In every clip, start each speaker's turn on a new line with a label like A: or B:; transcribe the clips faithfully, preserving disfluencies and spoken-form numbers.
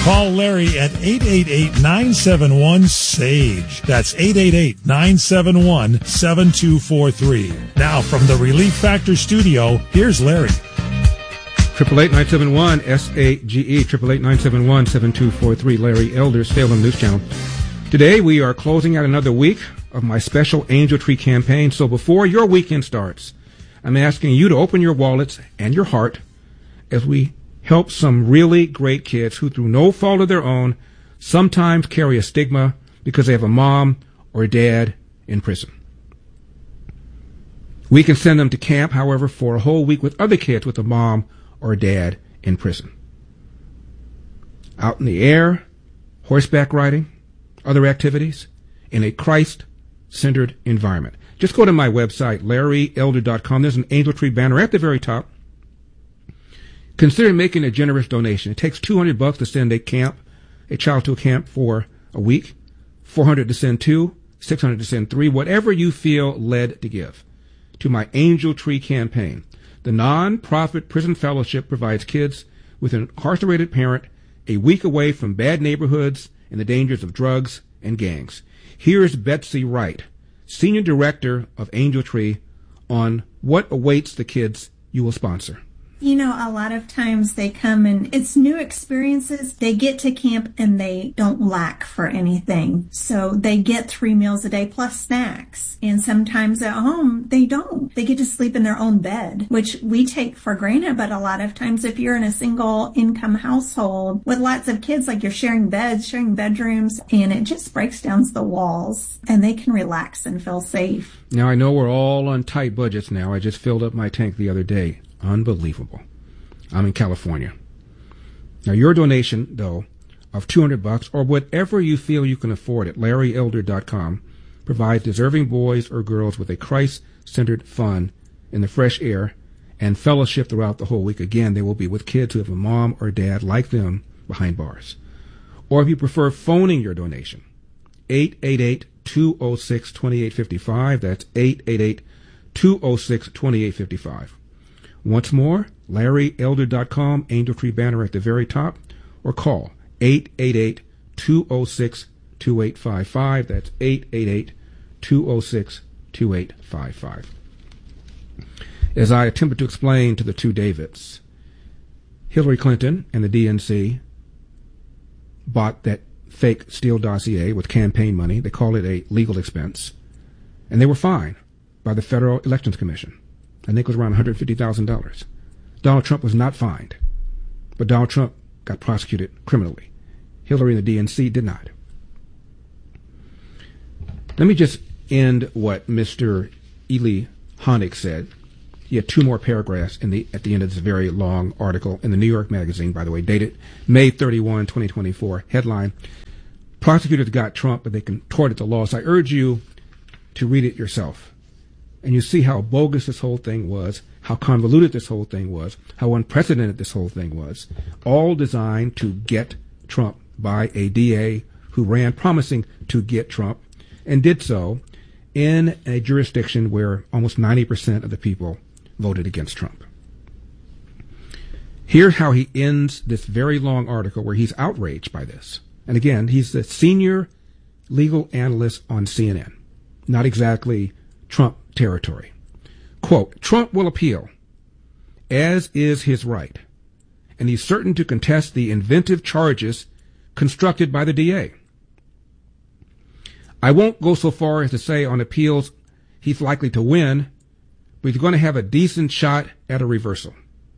A: Call Larry at eight eight eight, nine seven one, S A G E. That's eight eight eight, nine seven one, seven two four three. Now, from the Relief Factor studio, here's Larry.
B: eight eight eight, nine seven one, S A G E, eight eight eight, nine seven one, seven two four three, Larry Elder, Salem News Channel. Today, we are closing out another week of my special Angel Tree campaign. So before your weekend starts, I'm asking you to open your wallets and your heart as we help some really great kids who, through no fault of their own, sometimes carry a stigma because they have a mom or a dad in prison. We can send them to camp, however, for a whole week with other kids with a mom or a dad in prison. Out in the air, horseback riding, other activities, in a Christ-centered environment. Just go to my website, larry elder dot com. There's an Angel Tree banner at the very top. Consider making a generous donation. It takes two hundred bucks to send a camp, a child to a camp for a week, four hundred to send two, six hundred to send three, whatever you feel led to give to my Angel Tree campaign. The non-profit prison fellowship provides kids with an incarcerated parent a week away from bad neighborhoods and the dangers of drugs and gangs. Here's Betsy Wright, Senior Director of Angel Tree, on what awaits the kids you will sponsor.
C: You know, a lot of times they come and it's new experiences. They get to camp and they don't lack for anything. So they get three meals a day plus snacks. And sometimes at home, they don't. They get to sleep in their own bed, which we take for granted. But a lot of times if you're in a single income household with lots of kids, like you're sharing beds, sharing bedrooms, and it just breaks down the walls and they can relax and feel safe.
B: Now, I know we're all on tight budgets now. I just filled up my tank the other day. Unbelievable. I'm in California. Now, your donation, though, of two hundred bucks or whatever you feel you can afford at larry elder dot com provides deserving boys or girls with a Christ-centered fun in the fresh air and fellowship throughout the whole week. Again, they will be with kids who have a mom or dad like them behind bars. Or if you prefer phoning your donation, eight eight eight, two oh six, two eight five five. That's eight eight eight, two oh six, two eight five five. Once more, larry elder dot com, Angel Tree banner at the very top, or call eight eight eight, two oh six, two eight five five. That's eight eight eight, two oh six, two eight five five. As I attempted to explain to the two Davids, Hillary Clinton and the D N C bought that fake Steele dossier with campaign money. They call it a legal expense. And they were fined by the Federal Elections Commission. I think it was around one hundred fifty thousand dollars. Donald Trump was not fined, but Donald Trump got prosecuted criminally. Hillary and the D N C did not. Let me just end what Mister Eli Honig said. He had two more paragraphs in the at the end of this very long article in the New York Magazine, by the way, dated May thirty-first, twenty twenty-four. Headline, prosecutors got Trump, but they contorted the law. So I urge you to read it yourself. And you see how bogus this whole thing was, how convoluted this whole thing was, how unprecedented this whole thing was, all designed to get Trump by a D A who ran promising to get Trump and did so in a jurisdiction where almost ninety percent of the people voted against Trump. Here's how he ends this very long article where he's outraged by this. And again, he's the senior legal analyst on C N N. Not exactly Trump territory. Quote, Trump will appeal, as is his right, and he's certain to contest the inventive charges constructed by the D A. I won't go so far as to say on appeals he's likely to win, but he's going to have a decent shot at a reversal.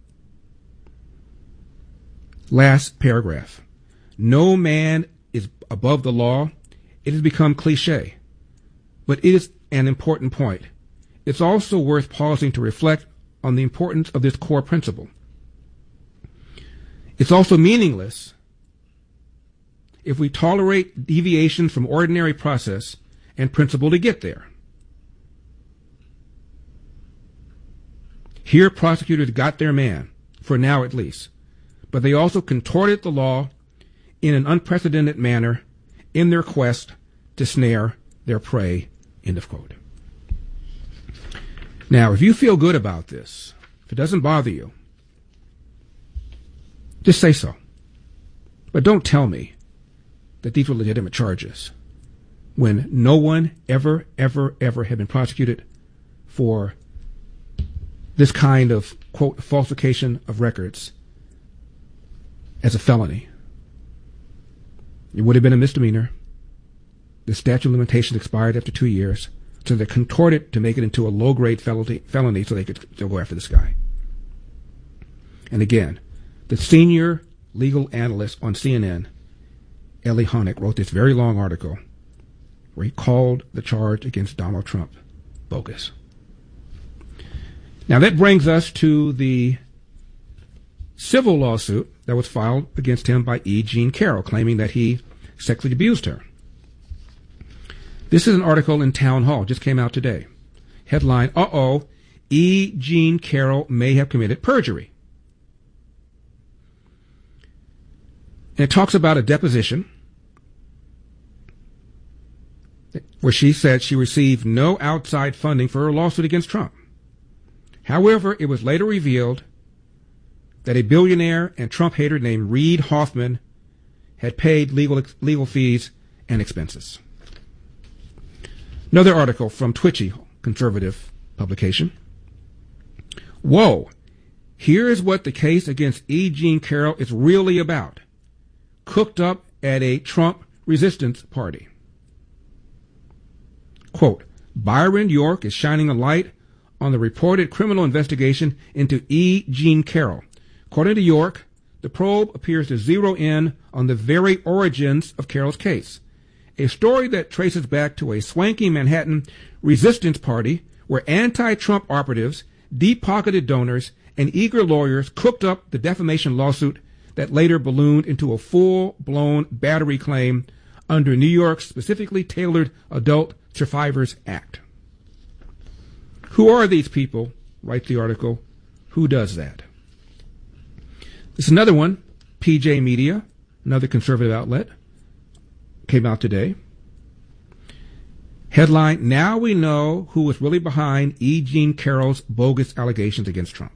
B: Last paragraph. No man is above the law. It has become cliche, but it is an important point. It's also worth pausing to reflect on the importance of this core principle. It's also meaningless if we tolerate deviations from ordinary process and principle to get there. Here, prosecutors got their man, for now at least, but they also contorted the law in an unprecedented manner in their quest to snare their prey, end of quote. Now, if you feel good about this, if it doesn't bother you, just say so. But don't tell me that these were legitimate charges when no one ever, ever, ever had been prosecuted for this kind of, quote, falsification of records as a felony. It would have been a misdemeanor. The statute of limitations expired after two years, so they contorted to make it into a low-grade felony, felony so they could still go after this guy. And again, the senior legal analyst on C N N, Elie Honig, wrote this very long article where he called the charge against Donald Trump bogus. Now that brings us to the civil lawsuit that was filed against him by E. Jean Carroll, claiming that he sexually abused her. This is an article in Town Hall, just came out today. Headline, uh-oh, E. Jean Carroll may have committed perjury. And it talks about a deposition where she said she received no outside funding for her lawsuit against Trump. However, it was later revealed that a billionaire and Trump hater named Reid Hoffman had paid legal legal fees and expenses. Another article from Twitchy, conservative publication. Whoa, here is what the case against E. Jean Carroll is really about. Cooked up at a Trump resistance party. Quote, Byron York is shining a light on the reported criminal investigation into E. Jean Carroll. According to York, the probe appears to zero in on the very origins of Carroll's case, a story that traces back to a swanky Manhattan resistance party where anti-Trump operatives, deep-pocketed donors, and eager lawyers cooked up the defamation lawsuit that later ballooned into a full-blown battery claim under New York's specifically tailored Adult Survivors Act. Who are these people? Writes the article. Who does that? This is another one. P J Media, another conservative outlet, came out today. Headline, now we know who was really behind E. Jean Carroll's bogus allegations against Trump.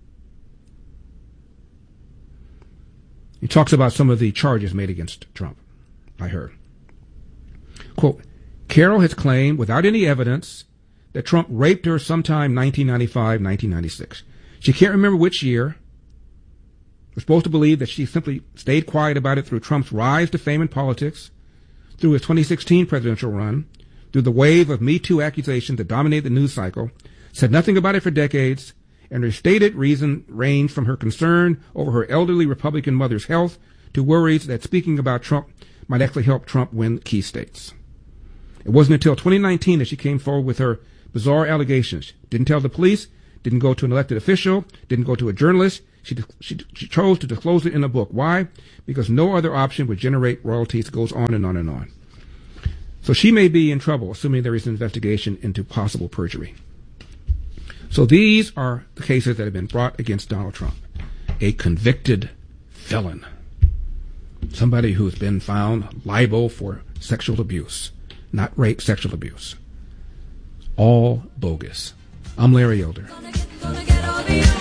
B: He talks about some of the charges made against Trump by her. Quote, Carroll has claimed without any evidence that Trump raped her sometime nineteen ninety-five, nineteen ninety-six. She can't remember which year. We're supposed to believe that she simply stayed quiet about it through Trump's rise to fame in politics, through his twenty sixteen presidential run, through the wave of Me Too accusations that dominated the news cycle, said nothing about it for decades, and her stated reason ranged from her concern over her elderly Republican mother's health to worries that speaking about Trump might actually help Trump win key states. It wasn't until twenty nineteen that she came forward with her bizarre allegations. Didn't tell the police, didn't go to an elected official, didn't go to a journalist. She, she, she chose to disclose it in a book. Why? Because no other option would generate royalties. It goes on and on and on. So she may be in trouble, assuming there is an investigation into possible perjury. So these are the cases that have been brought against Donald Trump. A convicted felon. Somebody who's been found liable for sexual abuse. Not rape, sexual abuse. All bogus. I'm Larry Elder. Gonna get, gonna get over you.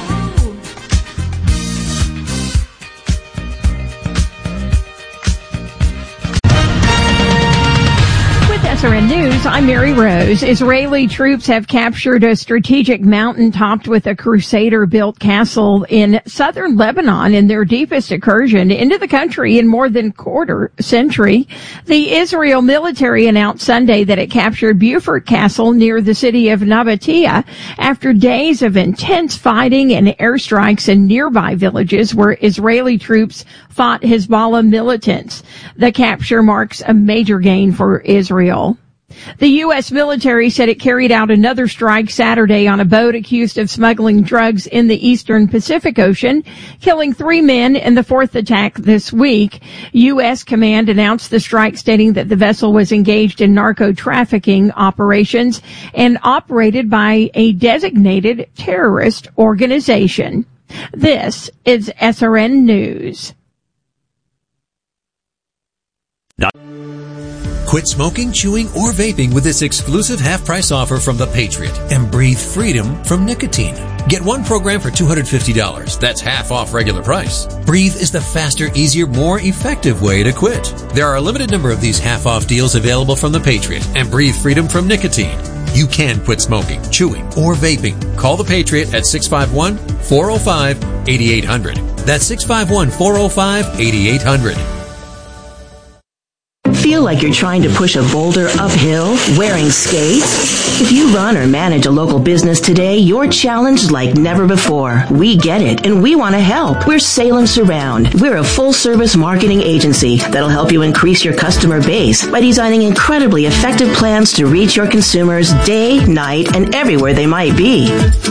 D: S R N News, I'm Mary Rose. Israeli troops have captured a strategic mountain topped with a Crusader-built castle in southern Lebanon in their deepest incursion into the country in more than a quarter century. The Israel military announced Sunday that it captured Beaufort Castle near the city of Nabatea after days of intense fighting and airstrikes in nearby villages where Israeli troops fought Hezbollah militants. The capture marks a major gain for Israel. The U S military said it carried out another strike Saturday on a boat accused of smuggling drugs in the eastern Pacific Ocean, killing three men in the fourth attack this week. U S command announced the strike, stating that the vessel was engaged in narco-trafficking operations and operated by a designated terrorist organization. This is S R N News.
E: Quit smoking, chewing, or vaping with this exclusive half-price offer from The Patriot and breathe freedom from nicotine. Get one program for two hundred fifty dollars. That's half off regular price. Breathe is the faster, easier, more effective way to quit. There are a limited number of these half-off deals available from The Patriot and breathe freedom from nicotine. You can quit smoking, chewing, or vaping. Call The Patriot at six five one, four oh five, eight eight hundred. That's six five one, four oh five, eight eight hundred.
F: Feel like you're trying to push a boulder uphill wearing skates? If you run or manage a local business today, you're challenged like never before. We get it, and we want to help. We're Salem Surround. We're a full-service marketing agency that'll help you increase your customer base by designing incredibly effective plans to reach your consumers day, night, and everywhere they might be.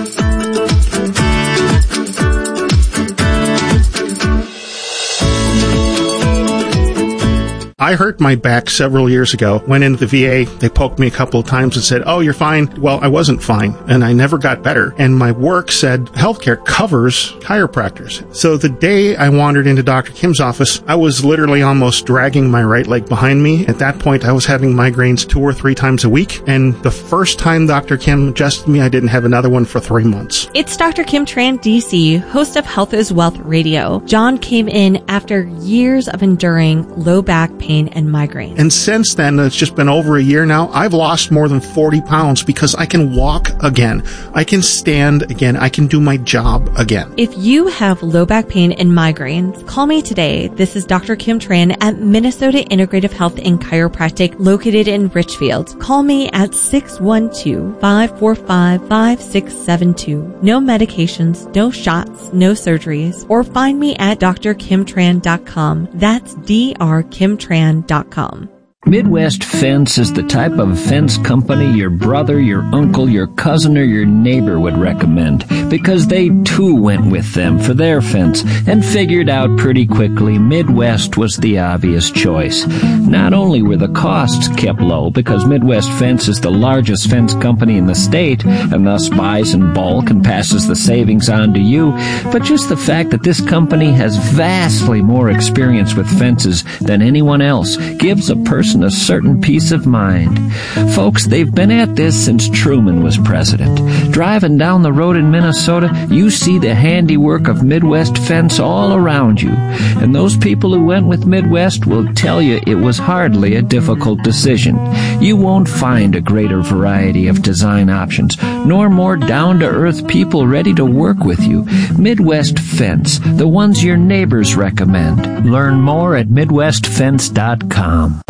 G: I hurt my back several years ago, went into the V A, they poked me a couple of times and said, oh, you're fine. Well, I wasn't fine, and I never got better. And my work said healthcare covers chiropractors. So the day I wandered into Doctor Kim's office, I was literally almost dragging my right leg behind me. At that point, I was having migraines two or three times a week, and the first time Doctor Kim adjusted me, I didn't have another one for three months.
H: It's Doctor Kim Tran, D C, host of Health is Wealth Radio. John came in after years of enduring low back pain and migraine.
G: And since then, it's just been over a year now, I've lost more than forty pounds because I can walk again. I can stand again. I can do my job again.
H: If you have low back pain and migraines, call me today. This is Doctor Kim Tran at Minnesota Integrative Health and Chiropractic located in Richfield. Call me at six one two, five four five, five six seven two. No medications, no shots, no surgeries, or find me at d r kim tran dot com. That's D R kim tran dot com.
I: Midwest Fence is the type of fence company your brother, your uncle, your cousin, or your neighbor would recommend because they too went with them for their fence and figured out pretty quickly Midwest was the obvious choice. Not only were the costs kept low because Midwest Fence is the largest fence company in the state and thus buys in bulk and passes the savings on to you, but just the fact that this company has vastly more experience with fences than anyone else gives a person a certain peace of mind. Folks, they've been at this since Truman was president. Driving down the road in Minnesota, you see the handiwork of Midwest Fence all around you. And those people who went with Midwest will tell you it was hardly a difficult decision. You won't find a greater variety of design options, nor more down-to-earth people ready to work with you. Midwest Fence, the ones your neighbors recommend. Learn more at midwest fence dot com.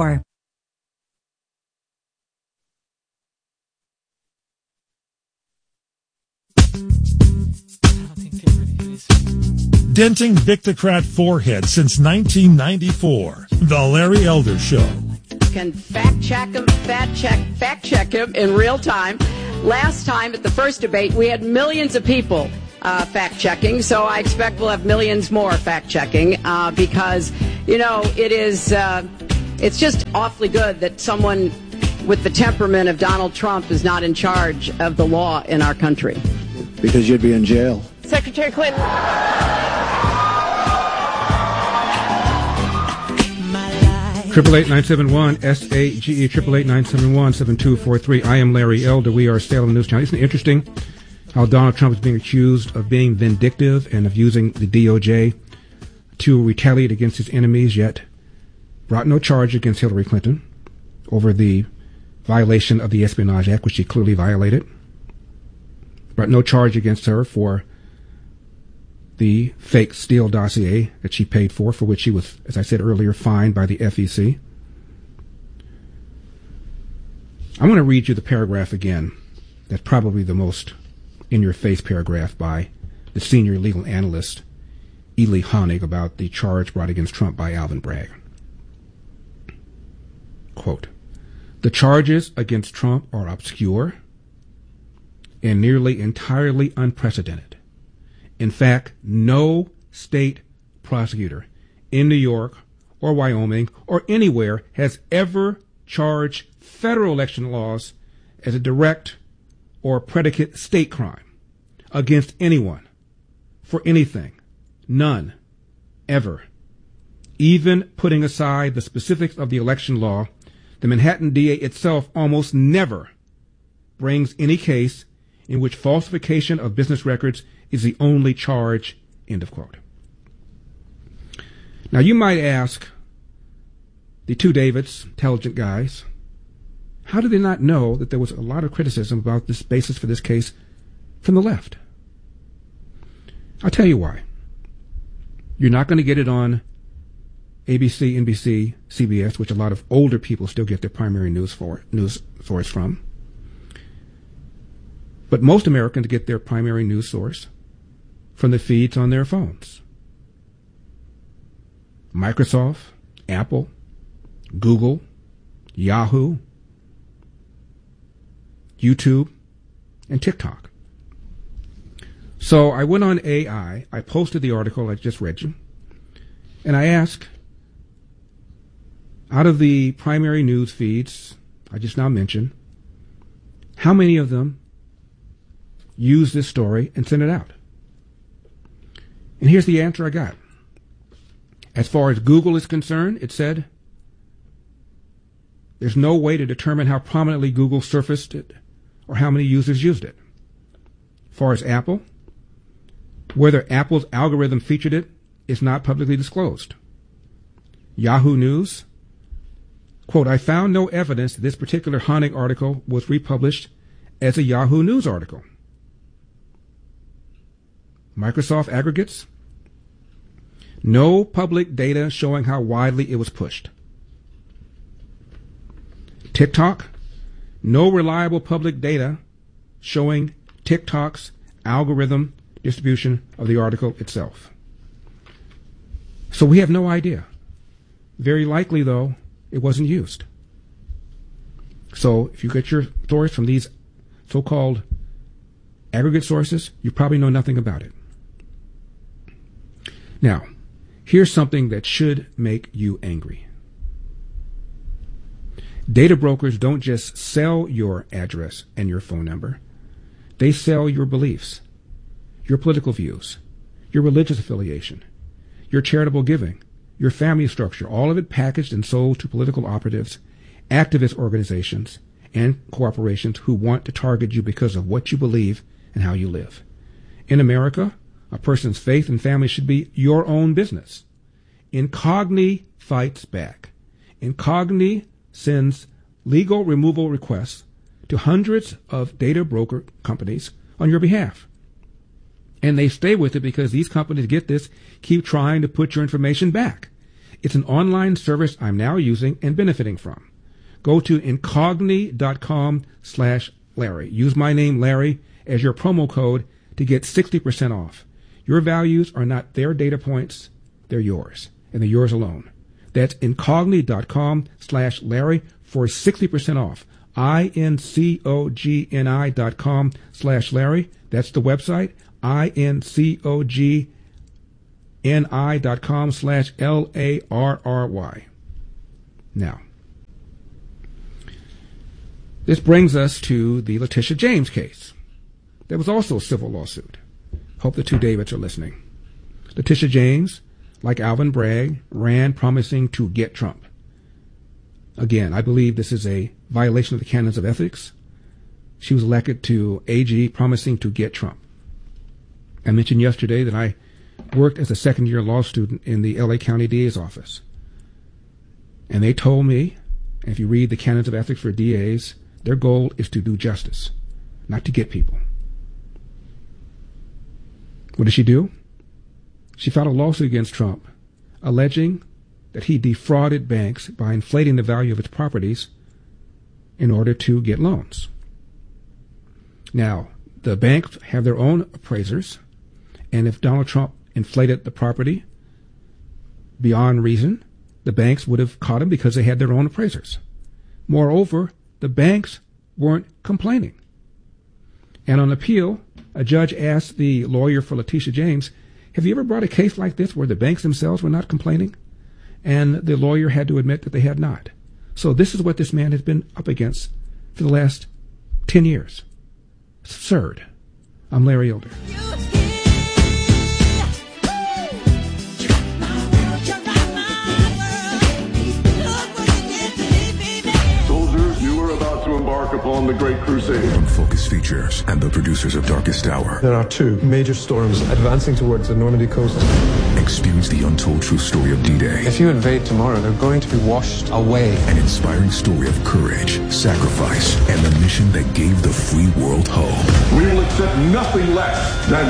A: Denting Victocrat forehead since nineteen ninety-four. The Larry Elder Show.
J: Can fact check him, fact check, fact check him in real time. Last time at the first debate, we had millions of people uh, fact checking, so I expect we'll have millions more fact checking uh, because, you know, it is, uh, it's just awfully good that someone with the temperament of Donald Trump is not in charge of the law in our country.
K: Because you'd be in jail.
J: Secretary Clinton.
B: Triple eight nine seven one S A G E triple eight nine seven one seven two four three. I am Larry Elder. We are Salem News Channel. Isn't it interesting how Donald Trump is being accused of being vindictive and of using the D O J to retaliate against his enemies, yet brought no charge against Hillary Clinton over the violation of the Espionage Act, which she clearly violated. Brought no charge against her for the fake Steele dossier that she paid for, for which she was, as I said earlier, fined by the F E C. I want to read you the paragraph again. That's probably the most in-your-face paragraph by the senior legal analyst, Ely Honig, about the charge brought against Trump by Alvin Bragg. Quote, "The charges against Trump are obscure and nearly entirely unprecedented. In fact, no state prosecutor in New York or Wyoming or anywhere has ever charged federal election laws as a direct or predicate state crime against anyone for anything. None. Ever. Even putting aside the specifics of the election law, The Manhattan D A itself almost never brings any case in which falsification of business records is the only charge, end of quote. Now you might ask the two Davids, intelligent guys, how did they not know that there was a lot of criticism about this basis for this case from the left? I'll tell you why. You're not going to get it on A B C, N B C, C B S, which a lot of older people still get their primary news for, news source from. But most Americans get their primary news source from the feeds on their phones. Microsoft, Apple, Google, Yahoo, YouTube, and TikTok. So I went on A I, I posted the article I just read you, and I asked, out of the primary news feeds I just now mentioned, how many of them use this story and send it out? And here's the answer I got. As far as Google is concerned, it said, there's no way to determine how prominently Google surfaced it or how many users used it. As far as Apple, whether Apple's algorithm featured it is not publicly disclosed. Yahoo News, quote, I found no evidence that this particular haunting article was republished as a Yahoo News article. Microsoft Aggregates, no public data showing how widely it was pushed. TikTok, no reliable public data showing TikTok's algorithm distribution of the article itself. So we have no idea. Very likely, though, it wasn't used. So if you get your stories from these so-called aggregate sources, you probably know nothing about it. Now, here's something that should make you angry. Data brokers don't just sell your address and your phone number. They sell your beliefs, your political views, your religious affiliation, your charitable giving, your family structure, all of it packaged and sold to political operatives, activist organizations, and corporations who want to target you because of what you believe and how you live. In America, a person's faith and family should be your own business. Incogni fights back. Incogni sends legal removal requests to hundreds of data broker companies on your behalf. And they stay with it because these companies, get this, keep trying to put your information back. It's an online service I'm now using and benefiting from. Go to incogni.com slash Larry. Use my name, Larry, as your promo code to get sixty percent off. Your values are not their data points, they're yours, and they're yours alone. That's incogni.com slash Larry for sixty percent off. I-N-C-O-G-N-I dot com slash Larry. That's the website. I-N-C-O-G-N-I dot com slash L-A-R-R-Y. Now, this brings us to the Letitia James case. There was also a civil lawsuit. Hope the two Davids are listening. Letitia James, like Alvin Bragg, ran promising to get Trump. Again, I believe this is a violation of the canons of ethics. She was elected to A G promising to get Trump. I mentioned yesterday that I worked as a second-year law student in the L A County D A's office. And they told me, if you read the canons of ethics for D As, their goal is to do justice, not to get people. What did she do? She filed a lawsuit against Trump, alleging that he defrauded banks by inflating the value of its properties in order to get loans. Now, the banks have their own appraisers, and if Donald Trump inflated the property beyond reason, the banks would have caught him because they had their own appraisers. Moreover, the banks weren't complaining. And on appeal, a judge asked the lawyer for Letitia James, have you ever brought a case like this where the banks themselves were not complaining? And the lawyer had to admit that they had not. So this is what this man has been up against for the last ten years. It's absurd. I'm Larry Elder.
L: on the Great Crusade.
M: From Focus Features and the producers of Darkest Hour.
N: There are two major storms advancing towards the Normandy coast.
M: Experience the untold true story of D-Day.
N: If you invade tomorrow, they're going to be washed away.
M: An inspiring story of courage, sacrifice, and the mission that gave the free world hope.
L: We will accept nothing less than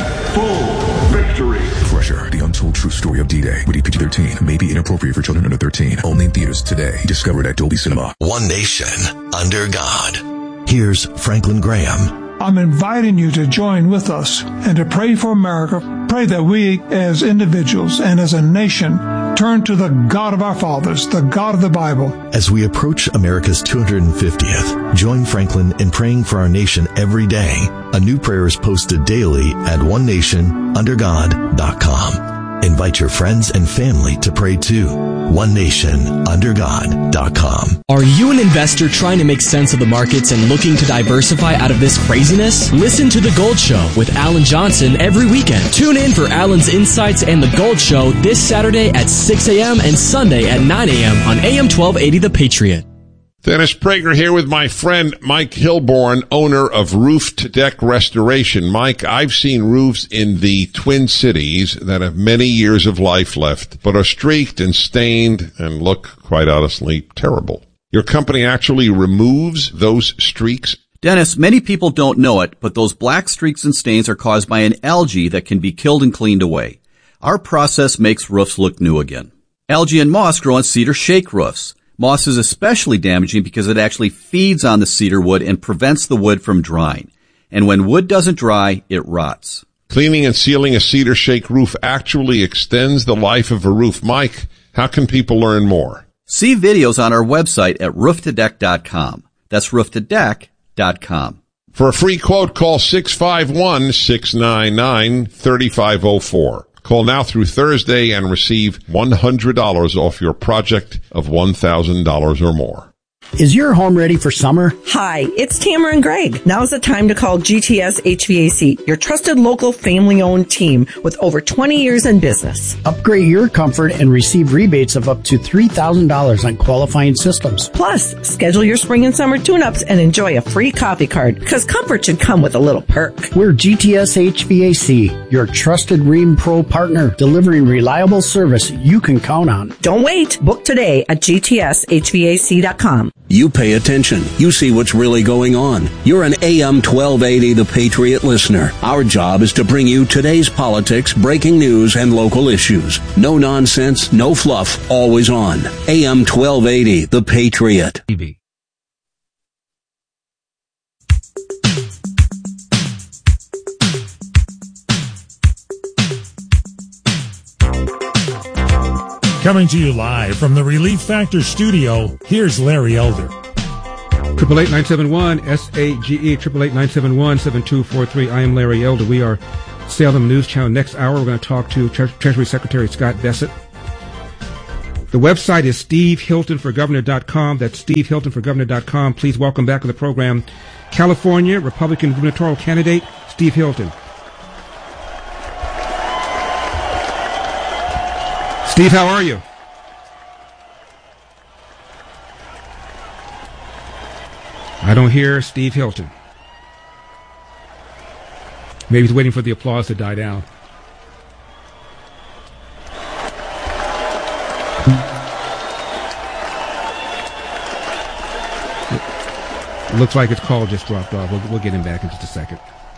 L: full victory.
M: Crusher, the untold true story of D-Day. Rated P G thirteen. May be inappropriate for children under thirteen. Only in theaters today. Discovered at Dolby Cinema.
O: One nation under God. Here's Franklin Graham.
P: I'm inviting you to join with us and to pray for America. Pray that we as individuals and as a nation turn to the God of our fathers, the God of the Bible.
O: As we approach America's two hundred fiftieth, join Franklin in praying for our nation every day. A new prayer is posted daily at one nation under god dot com. Invite your friends and family to pray too. one nation under god dot com.
Q: Are you an investor trying to make sense of the markets and looking to diversify out of this craziness? Listen to The Gold Show with Alan Johnson every weekend. Tune in for Alan's insights and The Gold Show this Saturday at six a.m. and Sunday at nine a.m. on A M twelve eighty The Patriot.
R: Dennis Prager here with my friend Mike Hilborn, owner of Roof to Deck Restoration. Mike, I've seen roofs in the Twin Cities that have many years of life left, but are streaked and stained and look, quite honestly, terrible. Your company actually removes those streaks?
S: Dennis, many people don't know it, but those black streaks and stains are caused by an algae that can be killed and cleaned away. Our process makes roofs look new again. Algae and moss grow on cedar shake roofs. Moss is especially damaging because it actually feeds on the cedar wood and prevents the wood from drying. And when wood doesn't dry, it rots.
R: Cleaning and sealing a cedar shake roof actually extends the life of a roof. Mike, how can people learn more?
S: See videos on our website at roof to deck dot com. That's roof to deck dot com.
R: For a free quote, call six five one, six nine nine, three five zero four. Call now through Thursday and receive one hundred dollars off your project of one thousand dollars or more.
T: Is your home ready for summer?
U: Hi, it's Tamara and Greg. Now's the time to call G T S H V A C, your trusted local family-owned team with over twenty years in business.
T: Upgrade your comfort and receive rebates of up to three thousand dollars on qualifying systems.
U: Plus, schedule your spring and summer tune-ups and enjoy a free coffee card, because comfort should come with a little perk.
T: We're G T S H V A C, your trusted Rheem Pro partner, delivering reliable service you can count on.
U: Don't wait. Book today at G T S H V A C dot com.
V: You pay attention. You see what's really going on. You're an A M twelve eighty The Patriot listener. Our job is to bring you today's politics, breaking news, and local issues. No nonsense, no fluff, always on. A M twelve eighty The Patriot.
A: Coming to you live from the Relief Factor studio, here's Larry Elder.
B: Triple eight nine seven one S A G E triple eight nine seven one seven two four three. I am Larry Elder. We are Salem News Channel. Next hour, we're going to talk to Tre- Treasury Secretary Scott Bessent. The website is steve hilton for governor dot com. That's steve hilton for governor dot com. Please welcome back to the program California Republican gubernatorial candidate Steve Hilton. Steve, how are you? I don't hear Steve Hilton. Maybe he's waiting for the applause to die down. It looks like his call just dropped off. We'll, we'll get him back in just a second.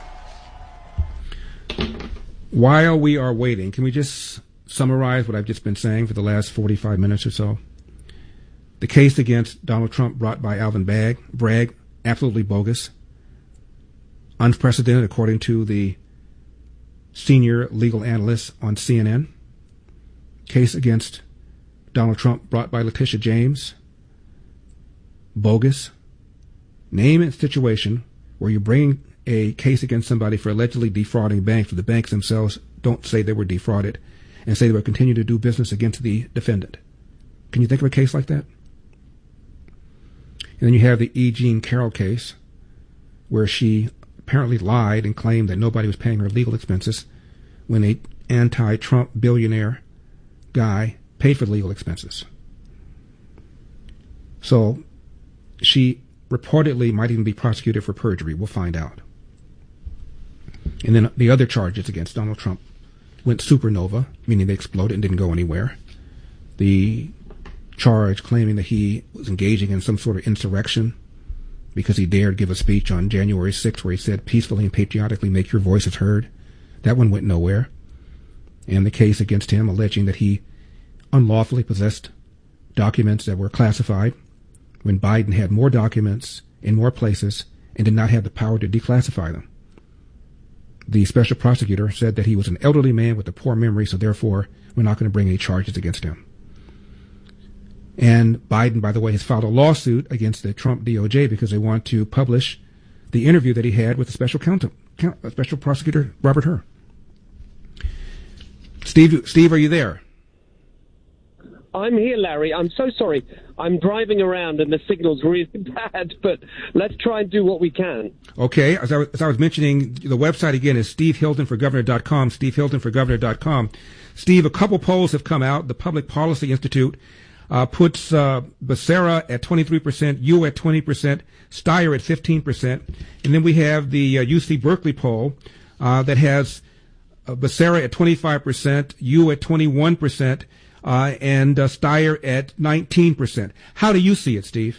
B: While we are waiting, can we just summarize what I've just been saying for the last forty-five minutes or so? The case against Donald Trump brought by Alvin Bragg, Bragg, absolutely bogus, unprecedented according to the senior legal analyst on C N N. Case against Donald Trump brought by Letitia James, bogus. Name a situation where you're bringing a case against somebody for allegedly defrauding banks, but the banks themselves don't say they were defrauded and say they will continue to do business against the defendant. Can you think of a case like that? And then you have the E. Jean Carroll case, where she apparently lied and claimed that nobody was paying her legal expenses when a anti-Trump billionaire guy paid for legal expenses. So she reportedly might even be prosecuted for perjury. We'll find out. And then the other charges against Donald Trump went supernova, meaning they exploded and didn't go anywhere. The charge claiming that he was engaging in some sort of insurrection because he dared give a speech on January sixth where he said, peacefully and patriotically make your voices heard. That one went nowhere. And the case against him alleging that he unlawfully possessed documents that were classified when Biden had more documents in more places and did not have the power to declassify them. The special prosecutor said that he was an elderly man with a poor memory, so therefore we're not going to bring any charges against him. And Biden, by the way, has filed a lawsuit against the Trump D O J because they want to publish the interview that he had with the special counsel, special prosecutor Robert Hur. Steve, Steve, are you there?
C: I'm here, Larry. I'm so sorry. I'm driving around and the signal's really bad, but let's try and do what we can.
B: Okay. As I, was, as I was mentioning, the website again is steve hilton for governor dot com, steve hilton for governor dot com. Steve, a couple polls have come out. The Public Policy Institute uh, puts uh, Becerra at twenty-three percent, you at twenty percent, Steyer at fifteen percent. And then we have the uh, U C Berkeley poll uh, that has uh, Becerra at twenty-five percent, you at twenty-one percent, uh, and uh, Steyer at nineteen percent. How do you see it, Steve?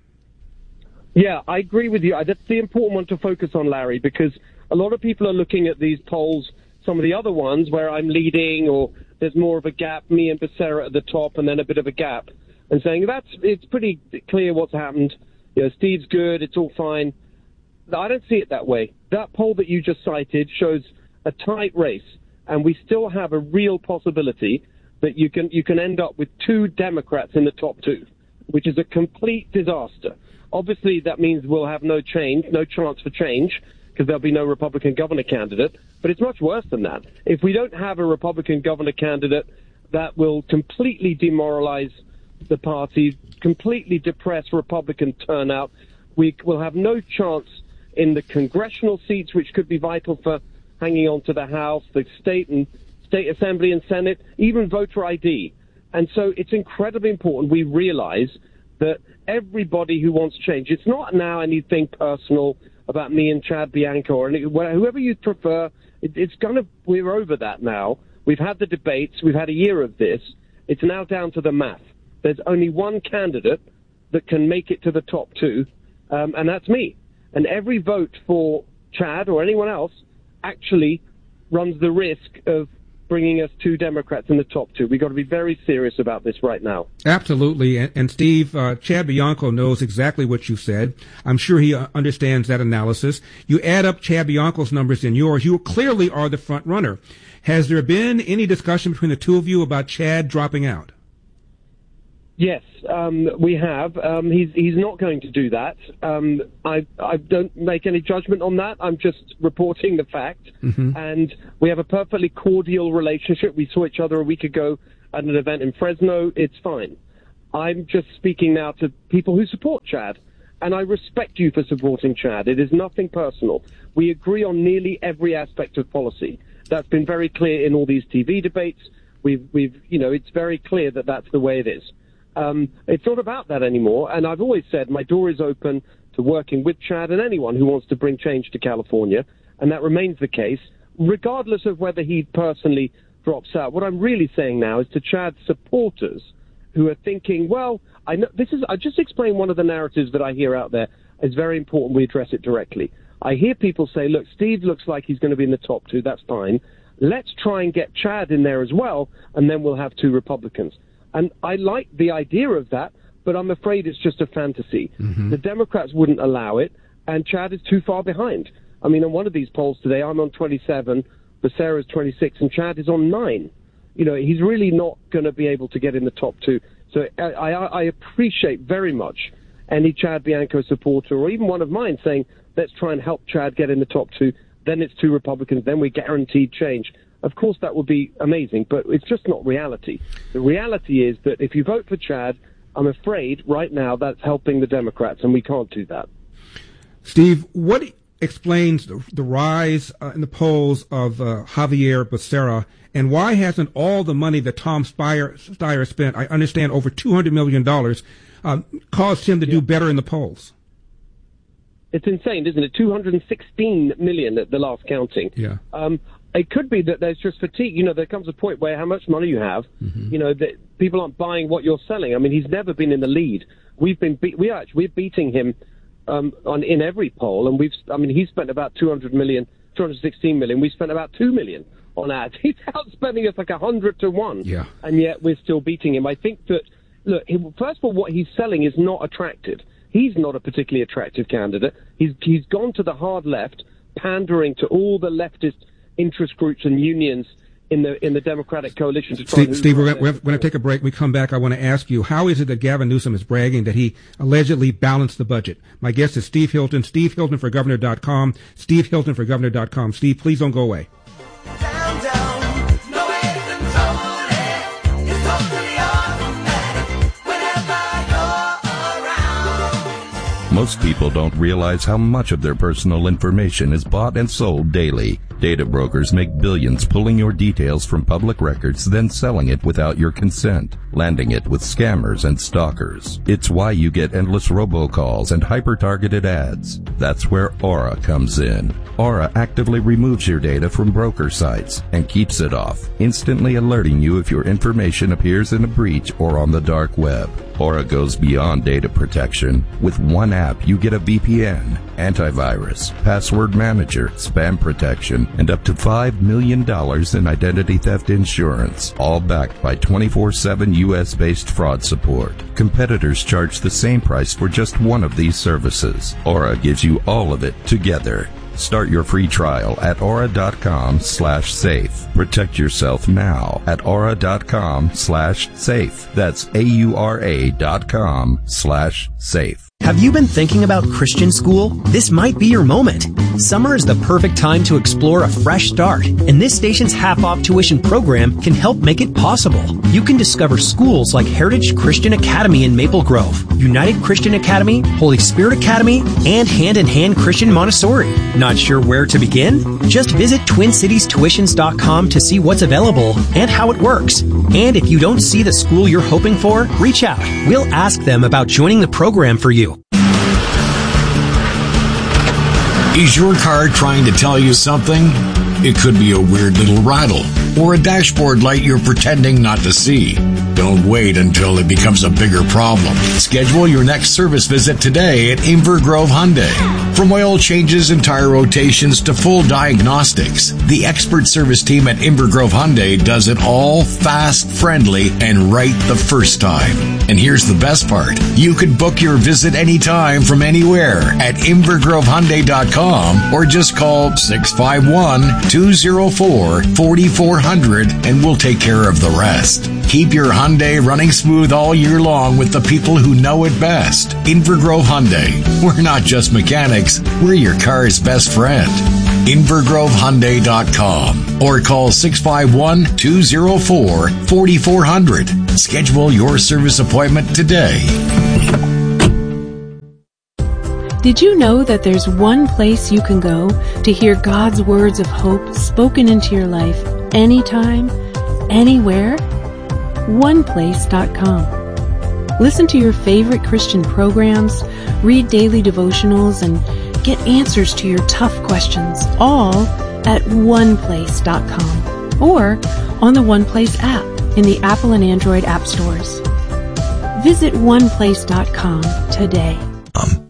C: Yeah, I agree with you. That's the important one to focus on, Larry, because a lot of people are looking at these polls, some of the other ones where I'm leading or there's more of a gap, me and Becerra at the top and then a bit of a gap, and saying that's it's pretty clear what's happened. You know, Steve's good, it's all fine. I don't see it that way. That poll that you just cited shows a tight race, and we still have a real possibility that you can you can end up with two Democrats in the top two, which is a complete disaster. Obviously, that means we'll have no change, no chance for change, because there'll be no Republican governor candidate. But it's much worse than that. If we don't have a Republican governor candidate, that will completely demoralize the party, completely depress Republican turnout. We will have no chance in the congressional seats, which could be vital for hanging on to the House, the state and state assembly and Senate, even voter I D. And so it's incredibly important we realize that everybody who wants change, it's not now anything personal about me and Chad Bianco or any, whoever you prefer. It, it's going to, we're over that now. We've had the debates. We've had a year of this. It's now down to the math. There's only one candidate that can make it to the top two, um, and that's me. And every vote for Chad or anyone else actually runs the risk of bringing us two Democrats in the top two. We've got to be very serious about this right now.
B: Absolutely. And, and Steve, uh, Chad Bianco knows exactly what you said. I'm sure he uh, understands that analysis. You add up Chad Bianco's numbers and yours, you clearly are the front runner. Has there been any discussion between the two of you about Chad dropping out?
C: Yes, um, we have. Um, he's he's not going to do that. Um, I I don't make any judgment on that. I'm just reporting the fact. Mm-hmm. And we have a perfectly cordial relationship. We saw each other a week ago at an event in Fresno. It's fine. I'm just speaking now to people who support Chad. And I respect you for supporting Chad. It is nothing personal. We agree on nearly every aspect of policy. That's been very clear in all these T V debates. We've, we've, you know, it's very clear that that's the way it is. Um, it's not about that anymore, and I've always said my door is open to working with Chad and anyone who wants to bring change to California, and that remains the case, regardless of whether he personally drops out. What I'm really saying now is to Chad's supporters who are thinking, well, I know this is. I just explained one of the narratives that I hear out there. It's very important we address it directly. I hear people say, look, Steve looks like he's going to be in the top two. That's fine. Let's try and get Chad in there as well, and then we'll have two Republicans. And I like the idea of that, but I'm afraid it's just a fantasy. Mm-hmm. The Democrats wouldn't allow it, and Chad is too far behind. I mean, on one of these polls today, I'm on twenty-seven, Becerra's twenty-six, and Chad is on nine. You know, he's really not going to be able to get in the top two. So I, I, I appreciate very much any Chad Bianco supporter, or even one of mine, saying, let's try and help Chad get in the top two. Then it's two Republicans, then we guaranteed change. Of course, that would be amazing, but it's just not reality. The reality is that if you vote for Chad, I'm afraid right now that's helping the Democrats, and we can't do that.
B: Steve, what explains the, the rise uh, in the polls of uh, Javier Becerra, and why hasn't all the money that Tom Steyer, Steyer spent, I understand over two hundred million dollars, um, caused him to yeah. do better in the polls?
C: It's insane, isn't it? two hundred sixteen million at the last counting.
B: Yeah.
C: Um, it could be that there's just fatigue. You know, there comes a point where how much money you have, mm-hmm. you know, that people aren't buying what you're selling. I mean, he's never been in the lead. We've been, be- we are actually, we're beating him um, on in every poll, and we've, I mean, he's spent about two hundred million, two hundred sixteen million. We spent about two million on ads. He's outspending us like a hundred to one.
B: Yeah.
C: And yet we're still beating him. I think that, look, he, first of all, what he's selling is not attractive. He's not a particularly attractive candidate. He's he's gone to the hard left, pandering to all the leftist interest groups and unions in the in the Democratic coalition. To try
B: Steve,
C: and
B: Steve we're going to take a break. We come back. I want to ask you, how is it that Gavin Newsom is bragging that he allegedly balanced the budget? My guest is Steve Hilton, Steve Hilton for Governor dot com, Steve Hilton for Governor dot com. Steve, please don't go away.
D: Down, down. No way to control it. It's totally automatic whenever you're around.
E: Most people don't realize how much of their personal information is bought and sold daily. Data brokers make billions pulling your details from public records, then selling it without your consent, landing it with scammers and stalkers. It's why you get endless robocalls and hyper-targeted ads. That's where Aura comes in. Aura actively removes your data from broker sites and keeps it off, instantly alerting you if your information appears in a breach or on the dark web. Aura goes beyond data protection. With one app, you get a V P N, antivirus, password manager, spam protection, and up to five million dollars in identity theft insurance, all backed by twenty-four seven U S-based fraud support. Competitors charge the same price for just one of these services. Aura gives you all of it together. Start your free trial at aura.com slash safe. Protect yourself now at aura.com slash safe. That's A-U-R-A dot com slash safe.
W: Have you been thinking about Christian school? This might be your moment. Summer is the perfect time to explore a fresh start, and this station's half-off tuition program can help make it possible. You can discover schools like Heritage Christian Academy in Maple Grove, United Christian Academy, Holy Spirit Academy, and Hand in Hand Christian Montessori. Not sure where to begin? Just visit twin cities tuitions dot com to see what's available and how it works. And if you don't see the school you're hoping for, reach out. We'll ask them about joining the program for you.
X: Is your car trying to tell you something? It could be a weird little rattle or a dashboard light you're pretending not to see. Don't wait until it becomes a bigger problem. Schedule your next service visit today at Inver Grove Hyundai. From oil changes and tire rotations to full diagnostics, the expert service team at Inver Grove Hyundai does it all fast, friendly, and right the first time. And here's the best part. You can book your visit anytime from anywhere at inver grove hyundai dot com or just call six five one, two oh four, four four zero zero and we'll take care of the rest. Keep your Hyundai running smooth all year long with the people who know it best. Inver Grove Hyundai. We're not just mechanics, we're your car's best friend. inver grove hyundai dot com or call six five one, two oh four, four four zero zero. Schedule your service appointment today.
Y: Did you know that there's one place you can go to hear God's words of hope spoken into your life anytime, anywhere? one place dot com. Listen to your favorite Christian programs, read daily devotionals, and get answers to your tough questions, all at one place dot com or on the OnePlace app in the Apple and Android app stores. Visit one place dot com today.